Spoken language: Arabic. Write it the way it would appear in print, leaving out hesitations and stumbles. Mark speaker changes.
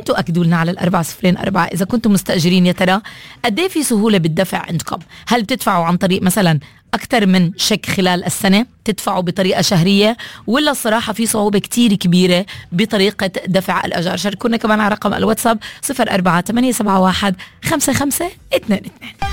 Speaker 1: انتوا اكدوا لنا على 4004 اذا كنتم مستاجرين، يا ترى قد ايه في سهوله بالدفع عندكم؟ هل بتدفعوا عن طريق مثلا أكثر من شيك خلال السنة، تدفعوا بطريقة شهرية، ولا الصراحة في صعوبة كتير كبيرة بطريقة دفع الأجار؟ شاركونا كمان على رقم الواتساب 04 871 55 22.